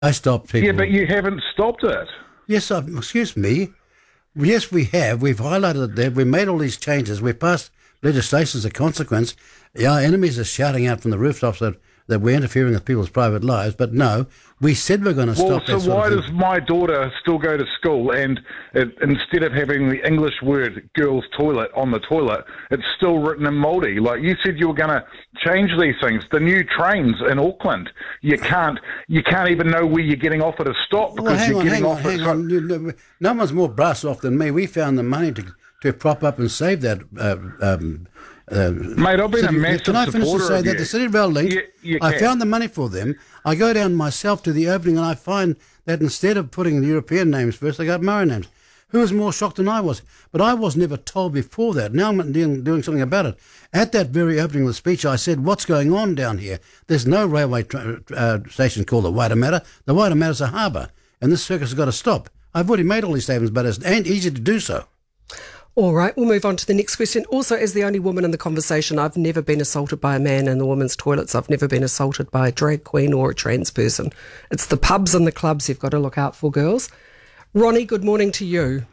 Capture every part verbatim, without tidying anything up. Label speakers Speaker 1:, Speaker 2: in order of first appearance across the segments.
Speaker 1: I stopped people.
Speaker 2: Yeah, but you haven't stopped it.
Speaker 1: Yes, I, excuse me. Yes, we have. We've highlighted it there. We made all these changes. We passed legislation as a consequence. Yeah, our enemies are shouting out from the rooftops that, that we're interfering with people's private lives. But no, we said we're going to
Speaker 2: well,
Speaker 1: stop
Speaker 2: so
Speaker 1: that sort
Speaker 2: why
Speaker 1: of thing.
Speaker 2: does my daughter still go to school and it, instead of having the English word girls' toilet on the toilet, it's still written in Māori? Like you said you were going to change these things. The new trains in Auckland, you can't you can't even know where you're getting off at a stop because
Speaker 1: Well, hang
Speaker 2: you're
Speaker 1: on,
Speaker 2: getting
Speaker 1: hang on,
Speaker 2: off
Speaker 1: hang
Speaker 2: at...
Speaker 1: on. You know, no one's more brass off than me. We found the money to to prop up and save that. Uh, um, uh,
Speaker 2: Mate, I've been
Speaker 1: city,
Speaker 2: a massive
Speaker 1: Can I finish to
Speaker 2: supporter
Speaker 1: say
Speaker 2: of
Speaker 1: that
Speaker 2: you.
Speaker 1: the City Rail Link,
Speaker 2: You- you
Speaker 1: I
Speaker 2: can.
Speaker 1: found the money for them. I go down myself to the opening and I find that instead of putting the European names first, they got Maori names. Who was more shocked than I was? But I was never told before that. Now I'm doing, doing something about it. At that very opening of the speech, I said, what's going on down here? There's no railway tra- uh, station called the Waitemata. The Waitemata's a harbour, and this circus has got to stop. I've already made all these statements, but it's and easy to do so.
Speaker 3: All right, we'll move on to the next question. Also, as the only woman in the conversation, I've never been assaulted by a man in the women's toilets. I've never been assaulted by a drag queen or a trans person. It's the pubs and the clubs you've got to look out for, girls. Ronnie, good morning to you.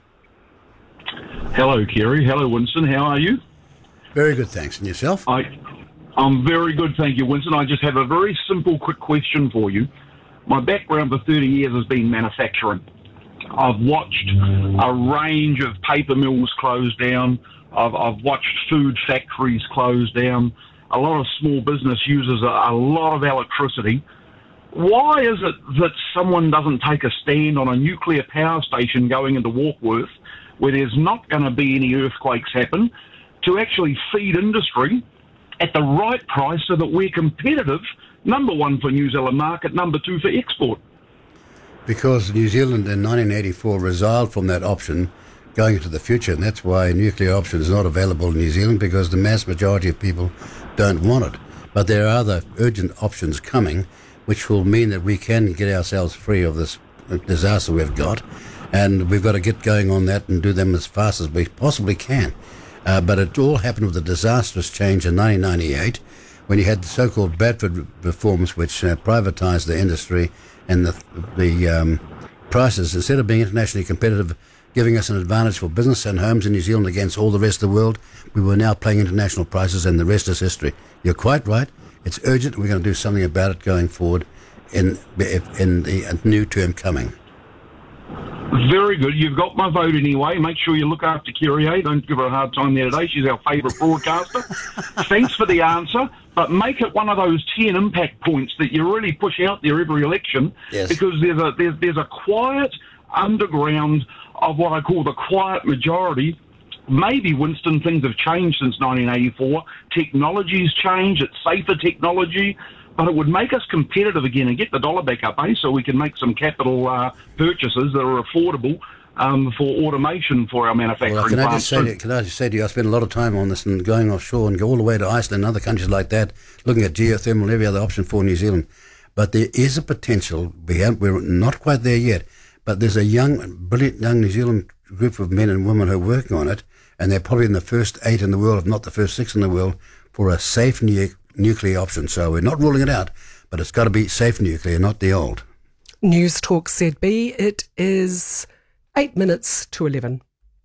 Speaker 4: Hello, Kerry. Hello, Winston. How are you?
Speaker 1: Very good, thanks. And yourself?
Speaker 4: I, I'm very good, thank you, Winston. I just have a very simple, quick question for you. My background for thirty years has been manufacturing. I've watched a range of paper mills close down. I've, I've watched food factories close down. A lot of small business uses a, a lot of electricity. Why is it that someone doesn't take a stand on a nuclear power station going into Warkworth, where there's not going to be any earthquakes happen, to actually feed industry at the right price so that we're competitive, number one for New Zealand market, number two for export?
Speaker 1: Because New Zealand in nineteen eighty-four resiled from that option going into the future, and that's why a nuclear option is not available in New Zealand, because the mass majority of people don't want it. But there are other urgent options coming, which will mean that we can get ourselves free of this disaster we've got, and we've got to get going on that and do them as fast as we possibly can. Uh, but it all happened with a disastrous change in nineteen ninety-eight, when you had the so-called Bradford reforms, which uh, privatised the industry and the, the um, prices, instead of being internationally competitive, giving us an advantage for business and homes in New Zealand against all the rest of the world, we were now paying international prices, and the rest is history. You're quite right. It's urgent. We're going to do something about it going forward in, in the new term coming.
Speaker 4: Very good. You've got my vote anyway. Make sure you look after Kyrie. Don't give her a hard time there today. She's our favourite broadcaster. Thanks for the answer, but make it one of those ten impact points that you really push out there every election.
Speaker 1: Yes.
Speaker 4: Because there's a there's, there's a quiet underground of what I call the quiet majority. Maybe, Winston, things have changed since nineteen eighty-four. Technology's changed. It's safer technology. But it would make us competitive again and get the dollar back up, eh? So we can make some capital uh, purchases that are affordable um, for automation for our manufacturing
Speaker 1: Well, can I,
Speaker 4: plants.
Speaker 1: just say to, can I just say to you, I spent a lot of time on this and going offshore and go all the way to Iceland and other countries like that, looking at geothermal and every other option for New Zealand. But there is a potential. We have, we're not quite there yet, but there's a young, brilliant young New Zealand group of men and women who are working on it, and they're probably in the first eight in the world, if not the first six in the world, for a safe nu- nuclear option. So we're not ruling it out, but it's got to be safe nuclear, not the old.
Speaker 3: News Talk Z B. It is eight minutes to eleven.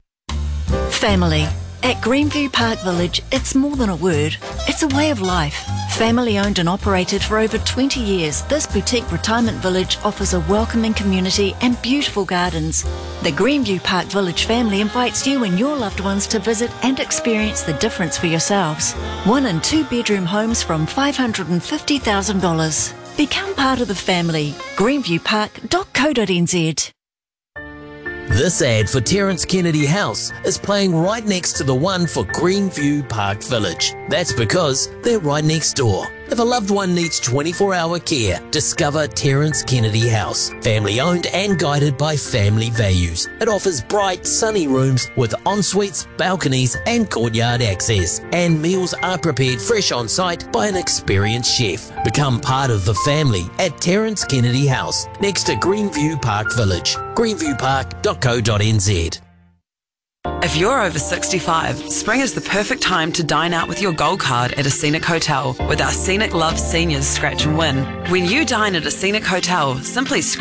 Speaker 5: Family. At Greenview Park Village, it's more than a word. It's a way of life. Family owned and operated for over twenty years, this boutique retirement village offers a welcoming community and beautiful gardens. The Greenview Park Village family invites you and your loved ones to visit and experience the difference for yourselves. One and two bedroom homes from five hundred fifty thousand dollars. Become part of the family. greenview park dot co dot n z.
Speaker 6: This ad for Terence Kennedy House is playing right next to the one for Greenview Park Village. That's because they're right next door. If a loved one needs twenty-four hour care, discover Terence Kennedy House. Family owned and guided by family values. It offers bright, sunny rooms with en-suites, balconies and courtyard access. And meals are prepared fresh on site by an experienced chef. Become part of the family at Terence Kennedy House, next to Greenview Park Village. greenview park dot co dot n z.
Speaker 7: If you're over sixty-five, spring is the perfect time to dine out with your Gold Card at a Scenic Hotel with our Scenic Love Seniors Scratch and Win. When you dine at a Scenic Hotel, simply scratch